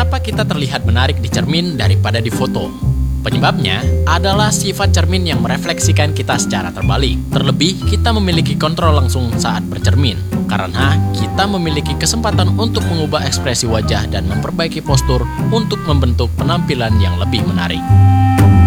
Kenapa kita terlihat menarik di cermin daripada di foto? Penyebabnya adalah sifat cermin yang merefleksikan kita secara terbalik. Terlebih, kita memiliki kontrol langsung saat bercermin, karena kita memiliki kesempatan untuk mengubah ekspresi wajah dan memperbaiki postur untuk membentuk penampilan yang lebih menarik.